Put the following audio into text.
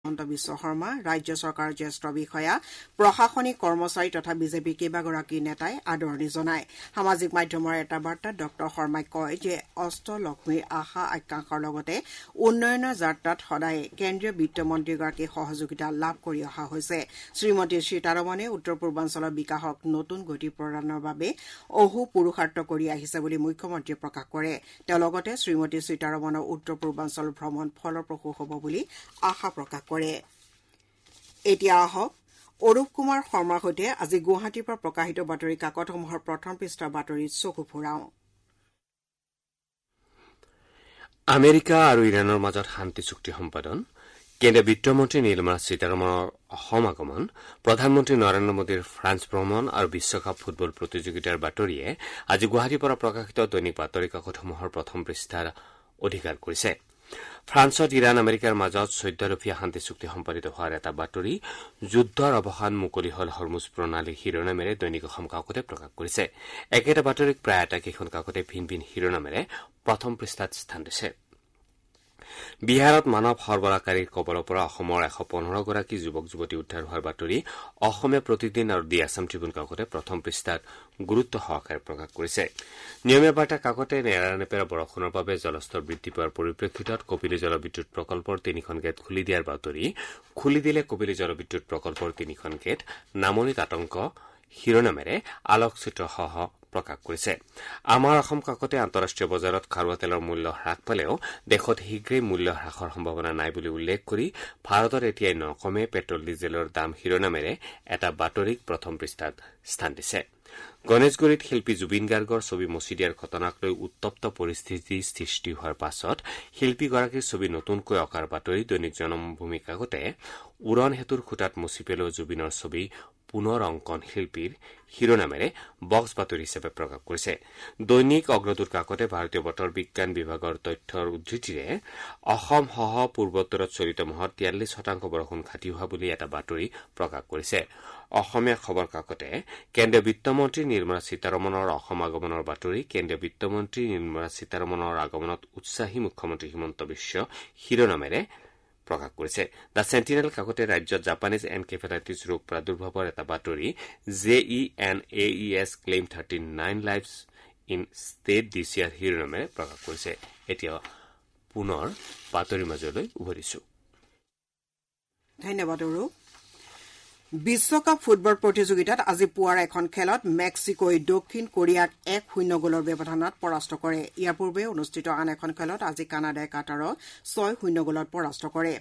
হিমন্ত বিশ্ব শৰ্মা, ৰাজ্য চৰকাৰৰ জ্যেষ্ঠ বিষয়া, প্ৰশাসনিক কৰ্মচাৰী তথা বিজেপিৰ কেইবাগৰাকী নেতাই আদৰণি জনায়। সামাজিক মাধ্যমৰ এটা বাৰ্তাত ড শৰ্মাই কয় যে অষ্টলক্ষ্মীৰ আশা আকাংক্ষাৰ লগতে উন্নয়নৰ যাত্ৰাত সদায়ে কেন্দ্ৰীয় বিত্তমন্ত্ৰীগৰাকীৰ সহযোগিতা লাভ কৰি অহা হৈছে। শ্ৰীমতী সীতাৰমণে উত্তৰ পূৰ্বাঞ্চলৰ বিকাশক নতুন গতি প্ৰদানৰ বাবে অহো পুৰুষাৰ্থ কৰি আহিছে বুলি মুখ্যমন্ত্ৰীয়ে প্ৰকাশ কৰে। তেওঁ লগতে শ্ৰীমতী সীতাৰমণৰ উত্তৰ পূৰ্বাঞ্চল ভ্ৰমণ ফলপ্ৰসূ হ'ব বুলি আশা প্ৰকাশ কৰে। এতিয়া আহক অৰূপ কুমাৰ শৰ্মাৰ সৈতে আজি গুৱাহাটীৰ পৰা প্ৰকাশিত বাতৰি কাকতসমূহৰ প্ৰথম পৃষ্ঠাৰ বাতৰিত চকু ফুৰাওঁ। আমেৰিকা আৰু ইৰাণৰ মাজত শান্তি চুক্তি সম্পাদন, কেন্দ্ৰীয় বিত্তমন্ত্ৰী নিৰ্মলা সীতাৰমণৰ অসম আগমন, প্ৰধানমন্ত্ৰী নৰেন্দ্ৰ মোদীৰ ফ্ৰান্স ভ্ৰমণ আৰু বিশ্বকাপ ফুটবল প্ৰতিযোগিতাৰ বাতৰিয়ে আজি গুৱাহাটীৰ পৰা প্ৰকাশিত দৈনিক বাতৰি কাকতসমূহৰ প্ৰথম পৃষ্ঠাৰ অধিকাৰ কৰিছে। ফ্ৰান্সত ইৰাণ আমেৰিকাৰ মাজত 14 দফীয়া শান্তি চুক্তি সম্পাদিত হোৱাৰ এটা বাতৰি, যুদ্ধৰ অৱসান মুকলি হল হৰমুজ প্ৰণালী শিৰোনামেৰে দৈনিক অসম কাকতে প্ৰকাশ কৰিছে। একেটা বাতৰিক প্ৰায় আটাইকেইখন কাকতে ভিন ভিন শিৰোনামেৰে প্ৰথম পৃষ্ঠাত স্থান দিছে। বিহাৰত মানৱ সৰবৰাহকাৰীৰ কবলৰ পৰা অসমৰ 115গৰাকী যুৱক যুৱতী উদ্ধাৰ হোৱাৰ বাতৰি অসমীয়া প্ৰতিদিন আৰু দি আছাম ট্ৰিবিউন কাকতে প্ৰথম পৃষ্ঠাত গুৰুত্ব সহকাৰে প্ৰকাশ কৰিছে। নিয়মীয়া বাৰ্তা কাকতে নেৰানেপেৰা বৰষুণৰ বাবে জলস্তৰ বৃদ্ধি পোৱাৰ পৰিপ্ৰেক্ষিতত কপিলী জলবিদ্যুৎ প্ৰকল্পৰ 3খন গেট খুলি দিয়াৰ বাতৰি, খুলি দিলে কপিলী জলবিদ্যুৎ প্ৰকল্পৰ 3খন গেট, নামনিত আতংক শিৰোনামেৰে আলোকচিত্ৰসহ প্ৰকাশ কৰিছে। আমাৰ অসম কাকতে আন্তঃৰাষ্ট্ৰীয় বজাৰত খাৰুৱা তেলৰ মূল্য হ্ৰাস পালেও দেশত শীঘ্ৰেই মূল্য হ্ৰাসৰ সম্ভাৱনা নাই বুলি উল্লেখ কৰি ভাৰতত এতিয়াই নকমে পেট্ৰল ডিজেলৰ দাম শিৰোনামেৰে এটা বাতৰিক প্ৰথম পৃষ্ঠাত স্থান দিছে। গণেশগুৰিত শিল্পী জুবিন গাৰ্গৰ ছবি মচি দিয়াৰ ঘটনাক লৈ উত্তপ্ত পৰিস্থিতি সৃষ্টি হোৱাৰ পাছত শিল্পীগৰাকীৰ ছবি নতুনকৈ অঁকাৰ বাতৰি দৈনিক জনমভূমি কাকতে উৰণ সেতুৰ খুটাত মচি পেলোৱা জুবিনৰ ছবি পুনৰ অংকন শিল্পীৰ শিৰোনামেৰে বক্স বাতৰি হিচাপে প্ৰকাশ কৰিছে। দৈনিক অগ্ৰদূত কাকতে ভাৰতীয় বতৰ বিজ্ঞান বিভাগৰ তথ্যৰ উদ্ধৃতিৰে অসমসহ পূৰ্বোত্তৰত চলিত মাহত 43% বৰষুণ ঘাটি হোৱা বুলি এটা বাতৰি প্ৰকাশ কৰিছে। অসমীয়া খবৰ কাকতে কেন্দ্ৰীয় বিত্তমন্ত্ৰী নিৰ্মলা সীতাৰমণৰ অসম আগমনৰ বাতৰি, কেন্দ্ৰীয় বিত্তমন্ত্ৰী নিৰ্মলা সীতাৰমণৰ আগমনত উৎসাহী মুখ্যমন্ত্ৰী হিমন্ত বিশ্ব শিৰোনামেৰে প্ৰকাশ কৰিছে। দ্য চেণ্টিনেল কাকতে ৰাজ্যত জাপানীজ এনকেফেলাইটিছ ৰোগ প্ৰাদুৰ্ভাৱৰ এটা বাতৰি, JENAES claim 39 lives in state দিছ ইয়াৰ শিৰোনামেৰে প্ৰকাশ কৰিছে। এতিয়া পুনৰ বাতৰিৰ মাজলৈ উভতিছো। ধন্যবাদ অৰূপ। বিশ্বকাপ ফুটবল প্ৰতিযোগিতাত আজি পুৱাৰ এখন খেলত মেক্সিকোই দক্ষিণ কোৰিয়াক 1-0 গ'লৰ ব্যৱধানত পৰাস্ত কৰে। ইয়াৰ পূৰ্বে অনুষ্ঠিত আন এখন খেলত আজি কানাডাই কাটাৰক 6-0 গ'লত পৰাস্ত কৰে।